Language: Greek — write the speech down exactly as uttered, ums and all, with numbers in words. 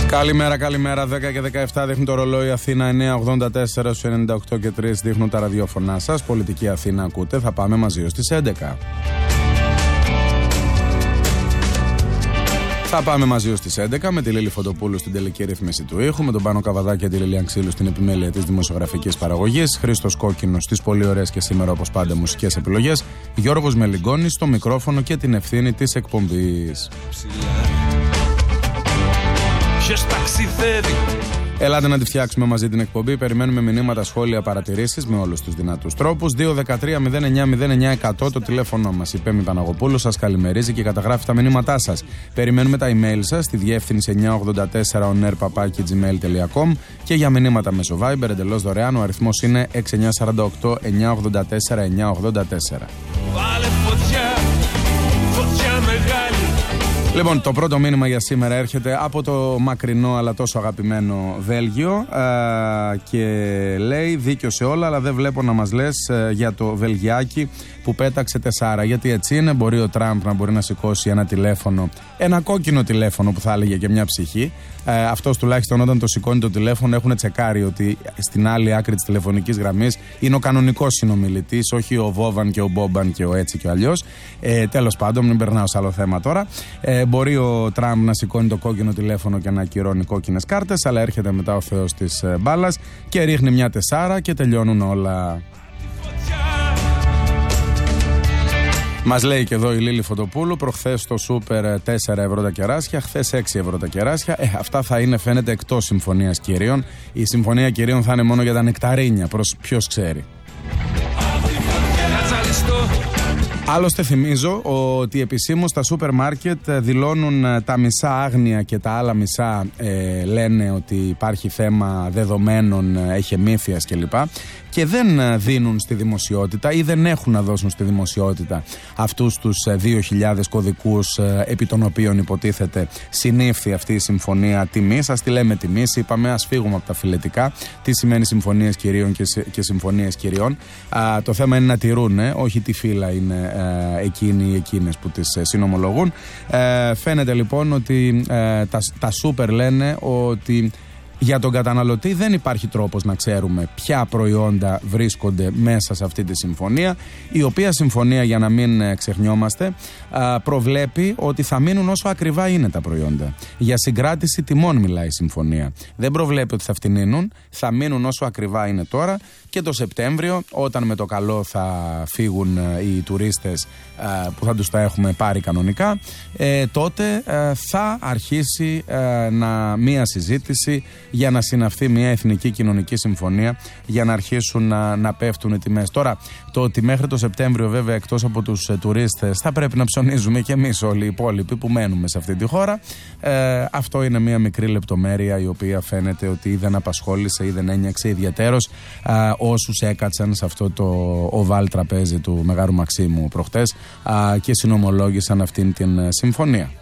Καλημέρα, καλημέρα. δέκα και δεκαεπτά δείχνει το ρολόι. Αθήνα εννιά ογδόντα τέσσερα στους ενενήντα οκτώ και τρία δείχνουν τα ραδιόφωνά σας. Πολιτική Αθήνα ακούτε. Θα πάμε μαζί ως τις έντεκα. Θα πάμε μαζί ως τις έντεκα με τη Λίλη Φωτοπούλου στην τελική ρύθμιση του ήχου, με τον Πάνο Καβαδά και τη Λίλια Ξύλου στην επιμέλεια της δημοσιογραφικής παραγωγής, Χρήστος Κόκκινος στις πολύ ωραίες και σήμερα όπως πάντα μουσικές επιλογές, Γιώργος Μελιγκόνης στο μικρόφωνο και την ευθύνη της εκπομπής. Ελάτε να τη φτιάξουμε μαζί την εκπομπή. Περιμένουμε μηνύματα, σχόλια, παρατηρήσεις με όλους τους δυνατούς τρόπους. δύο δεκατρία μηδέν εννιά μηδέν εννιά εκατό το τηλέφωνο μας. Η Πέμη Παναγοπούλου σας καλημερίζει και καταγράφει τα μηνύματά σας. Περιμένουμε τα email σας στη διεύθυνση εννιά ογδόντα τέσσερα ονέρ παπάκι τζι μέιλ τελεία κομ και για μηνύματα μέσω Viber εντελώς δωρεάν. Ο αριθμός είναι έξι εννιά τέσσερα οκτώ εννιά ογδόντα τέσσερα εννιά ογδόντα τέσσερα. Βάλε φωτιά, φωτιά μεγάλη. Λοιπόν, το πρώτο μήνυμα για σήμερα έρχεται από το μακρινό αλλά τόσο αγαπημένο Βέλγιο ε, και λέει δίκιο σε όλα, αλλά δεν βλέπω να μας λες ε, για το Βελγιάκι που πέταξε τεσάρα. Γιατί έτσι είναι, μπορεί ο Τραμπ να μπορεί να σηκώσει ένα τηλέφωνο, ένα κόκκινο τηλέφωνο που θα έλεγε και μια ψυχή. Ε, αυτός τουλάχιστον όταν το σηκώνει το τηλέφωνο έχουν τσεκάρει ότι στην άλλη άκρη της τηλεφωνικής γραμμής είναι ο κανονικός συνομιλητής, όχι ο Βόβαν και ο Μπόμπαν και ο έτσι και ο αλλιώς. Ε, τέλος πάντων, μην περνάω σε άλλο θέμα τώρα. Ε, μπορεί ο Τραμπ να σηκώνει το κόκκινο τηλέφωνο και να ακυρώνει κόκκινες κάρτες, αλλά έρχεται μετά ο Θεός της μπάλας και ρίχνει μια τεσάρα και τελειώνουν όλα. Μας λέει και εδώ η Λίλη Φωτοπούλου, προχθές στο σούπερ τέσσερα ευρώ τα κεράσια, χθες έξι ευρώ τα κεράσια. Ε, αυτά θα είναι φαίνεται εκτός συμφωνίας κυρίων. Η συμφωνία κυρίων θα είναι μόνο για τα νεκταρίνια, προς ποιος ξέρει. Άλλωστε θυμίζω ότι επισήμως τα σούπερ μάρκετ δηλώνουν τα μισά άγνοια και τα άλλα μισά ε, λένε ότι υπάρχει θέμα δεδομένων, εχεμήθειας κλπ. Και δεν δίνουν στη δημοσιότητα ή δεν έχουν να δώσουν στη δημοσιότητα αυτούς τους δύο χιλιάδες κωδικούς επί των οποίων υποτίθεται συνήφθη αυτή η συμφωνία τιμής. Ας τη λέμε τιμής, είπαμε ας φύγουμε από τα φιλετικά. Τι σημαίνει συμφωνίες κυρίων και, και συμφωνίες κυριών. Α, το θέμα είναι να τηρούν, ε, όχι τι φύλλα είναι ε, εκείνοι ή εκείνες που τις ε, συνομολογούν. Ε, φαίνεται λοιπόν ότι ε, τα, τα σούπερ λένε ότι για τον καταναλωτή δεν υπάρχει τρόπος να ξέρουμε ποια προϊόντα βρίσκονται μέσα σε αυτή τη συμφωνία, η οποία συμφωνία, για να μην ξεχνιόμαστε, προβλέπει ότι θα μείνουν όσο ακριβά είναι τα προϊόντα. Για συγκράτηση τιμών μιλάει η συμφωνία. Δεν προβλέπει ότι θα φτηνίνουν, θα μείνουν όσο ακριβά είναι τώρα και το Σεπτέμβριο, όταν με το καλό θα φύγουν οι τουρίστες που θα τους τα έχουμε πάρει κανονικά, τότε θα αρχίσει να, μία συζήτηση για να συναυθεί μια εθνική κοινωνική συμφωνία για να αρχίσουν να, να πέφτουν οι τιμές. Τώρα, το ότι μέχρι το Σεπτέμβριο βέβαια εκτός από τους ε, τουρίστες θα πρέπει να ψωνίζουμε και εμείς όλοι οι υπόλοιποι που μένουμε σε αυτή τη χώρα, ε, αυτό είναι μια μικρή λεπτομέρεια η οποία φαίνεται ότι δεν απασχόλησε ή δεν ένιωξε ιδιαίτερος ε, όσους έκατσαν σε αυτό το οβάλ τραπέζι του Μεγάρου Μαξίμου προχτές ε, και συνομολόγησαν αυτήν την ε, συμφωνία.